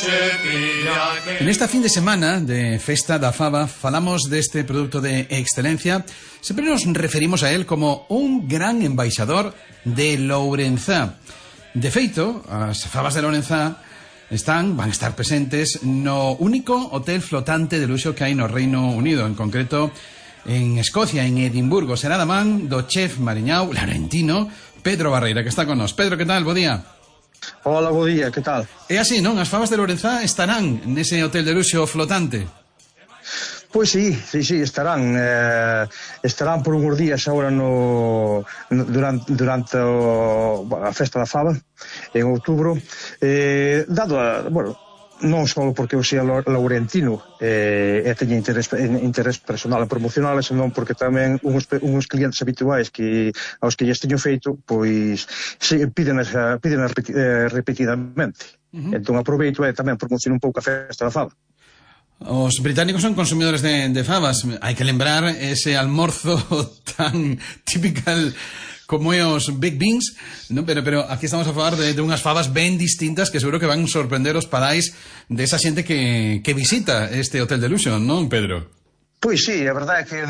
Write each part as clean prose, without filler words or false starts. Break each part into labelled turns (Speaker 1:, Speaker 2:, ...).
Speaker 1: En esta fin de semana de Festa da Faba falamos deste produto de excelencia. Sempre nos referimos a él como un gran embaixador de Lourenzá. De feito, as fabas de Lourenzá van a estar presentes no único hotel flotante de luxo que hai no Reino Unido, en concreto en Escocia, en Edimburgo. Será da man do chef mariñao laurentino Pedro Barreira, que está con nós. Pedro, que tal? Bo día.
Speaker 2: Hola, bo día, que tal?
Speaker 1: É así, non? As fabas de Lourenzá estarán nese hotel de luxo flotante.
Speaker 2: Pois sí, estarán por uns días agora durante a Festa da Faba en outubro, dado a, bueno, non só porque eu sea laurentino e teña interés personal e promocional, senón porque tamén uns clientes habituais aos que lles teño feito, pois piden repetidamente. Entón aproveito e tamén promociono un pouco a Festa da Faba.
Speaker 1: Os británicos son consumidores de fabas. Hai que lembrar ese almorzo tan typical como é os Big Beans, ¿no? Pero aquí estamos a falar de unhas fabas ben distintas que seguro que van sorprender os pais de esa xente que visita este hotel de luxo, non, Pedro?
Speaker 2: Pois sí, a verdade é que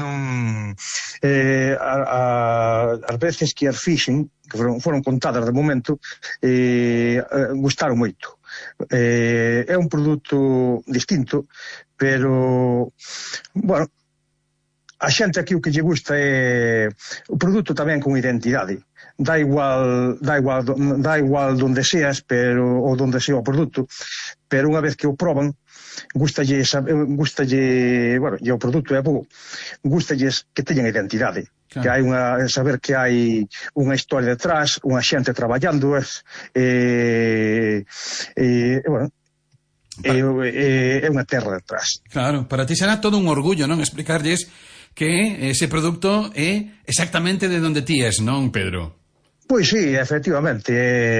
Speaker 2: as veces que as fixen, que foron contadas de momento, gustaron moito. É un produto distinto, pero, bueno, a xente aquí o que lle gusta é o produto tamén con identidade. Da igual donde seas, ou donde sea o produto, pero unha vez que o proban, gustalle, bueno, e o produto é bo, gustalles que teñan identidade. Claro. Que hai saber que hai unha historia detrás, unha xente traballando, bueno, é unha terra detrás.
Speaker 1: Claro, para ti será todo un orgullo, non? Explicarlles que ese produto é exactamente de donde ti es, non, Pedro?
Speaker 2: Pois sí, efectivamente,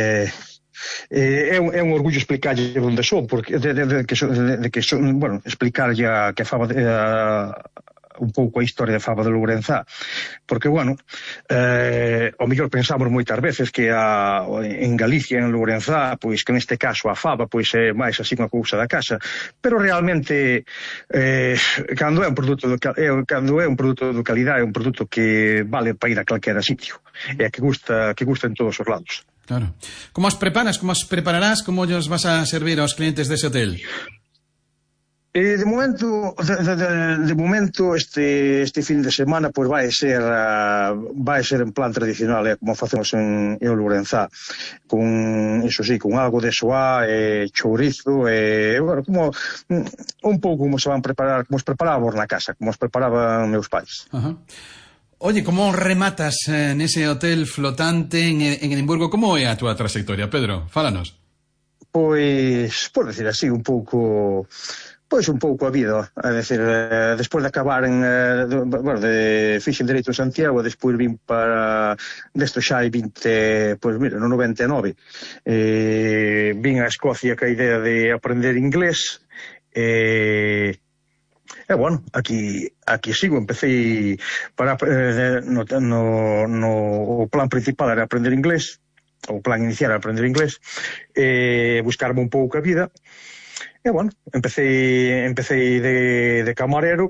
Speaker 2: é un orgullo explicarlle onde son, porque bueno, explicarlle que a faba un pouco a historia da faba de Lourenzá, porque, bueno, ao mellor pensamos moitas veces que en Galicia, en Lourenzá, pois que neste caso a faba pois é máis así unha cousa da casa, pero realmente cando é un produto de calidade, é un produto que vale para ir a calquera sitio, e que gusta en todos os lados.
Speaker 1: Claro. Como as preparas, como as prepararás, como os vas a servir aos clientes dese hotel?
Speaker 2: De momento este fin de semana pois vai ser en plan tradicional, como facemos en Lourenzá, con algo de soá, chourizo, bueno, como un pouco como se van preparar, como os preparábamos na casa, como os preparaban meus pais.
Speaker 1: Ajá. Oye, como rematas nese hotel flotante en Edimburgo? Como é a túa trayectoria, Pedro? Fálanos.
Speaker 2: Pois, por decir así, un pouco a vida, é dicir, despois de acabar fixen Dereito en Santiago, despois vin desto xa hai 20, pois mira, no 99, vin a Escocia ca idea de aprender inglés, bueno, aquí sigo, empecé o plan principal era aprender inglés, o plan inicial era aprender inglés, buscarme un pouco a vida. E, bueno, empecé de camarero,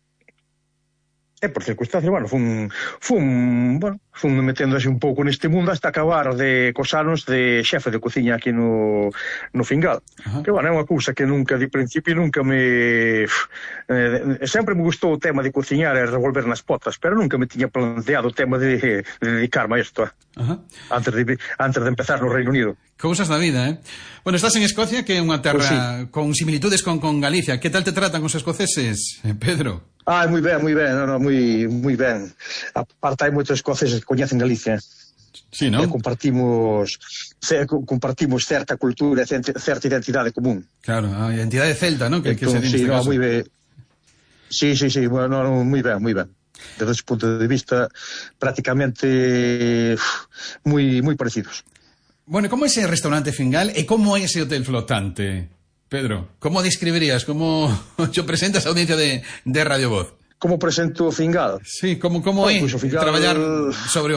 Speaker 2: e por circunstancias, bueno, fun metendo así un pouco neste mundo hasta acabar cos anos de xefe de cociña aquí no Fingal. Que, bueno, é unha cousa que de principio nunca sempre me gustou o tema de cociñar e revolver nas potas, pero nunca me tiña planteado o tema de dedicarme a isto, antes de empezar no Reino Unido.
Speaker 1: Cousas da vida, eh? Bueno, estás en Escocia, que é unha terra con similitudes con Galicia. Que tal te tratan os escoceses, Pedro?
Speaker 2: Moi ben, moi ben. Aparte hai moitos escoceses que coñecen Galicia.
Speaker 1: Sí, non?
Speaker 2: Compartimos certa cultura e certa identidade común.
Speaker 1: Claro, a identidade celta, non? Que se
Speaker 2: sí, no, moi ben. Sí, bueno, moi ben. Desde ese punto de vista, prácticamente moi parecidos.
Speaker 1: Bueno, como é ese restaurante Fingal e como é ese hotel flotante, Pedro? Como describirías, como yo presentas a audiencia de Radio Voz?
Speaker 2: Como presento o Fingal?
Speaker 1: Sí, como é traballar sobre